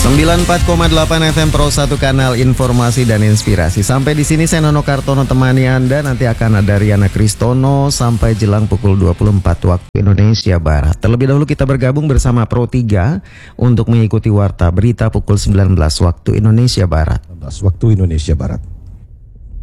94,8 FM Pro 1 kanal informasi dan inspirasi. Sampai di sini saya Nono Kartono temani Anda. Nanti akan ada Riana Kristono sampai jelang pukul 24 waktu Indonesia Barat. Terlebih dahulu kita bergabung bersama Pro 3 untuk mengikuti warta berita pukul 19 waktu Indonesia Barat. Waktu Indonesia Barat.